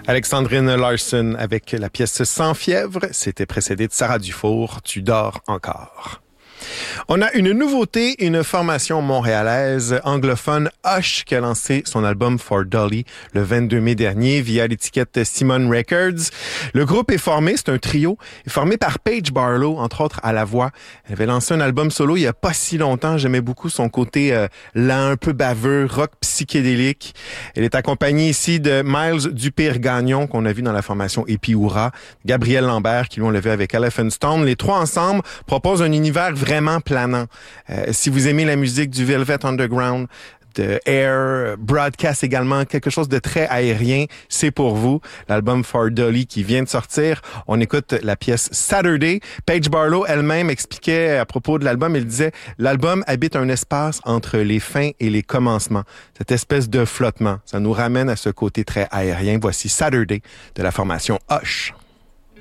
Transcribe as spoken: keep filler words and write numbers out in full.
Alexandrine Larson avec la pièce Sans fièvre, c'était précédé de Sarah Dufour, Tu dors encore. On a une nouveauté, une formation montréalaise anglophone, Hush, qui a lancé son album For Dolly le vingt-deux mai dernier via l'étiquette Simon Records. Le groupe est formé, c'est un trio, est formé par Paige Barlow, entre autres à la voix. Elle avait lancé un album solo il y a pas si longtemps. J'aimais beaucoup son côté euh, lent, un peu baveux, rock psychédélique. Elle est accompagnée ici de Miles Dupire-Gagnon, qu'on a vu dans la formation Epiura, Gabriel Lambert, qui l'ont levé avec Elephant Stone. Les trois ensemble proposent un univers vraiment planant. Euh, si vous aimez la musique du Velvet Underground, de Air, Broadcast également, quelque chose de très aérien, c'est pour vous. L'album For Dolly qui vient de sortir. On écoute la pièce Saturday. Paige Barlow elle-même expliquait à propos de l'album, elle disait « L'album habite un espace entre les fins et les commencements. Cette espèce de flottement. Ça nous ramène à ce côté très aérien. Voici Saturday de la formation Hush.